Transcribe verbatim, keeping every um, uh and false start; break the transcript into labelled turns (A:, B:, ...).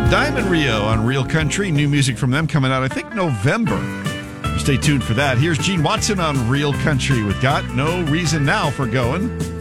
A: Diamond Rio on Real Country. New music from them coming out, I think, November. Stay tuned for that. Here's Gene Watson on Real Country with Got No Reason Now for Going.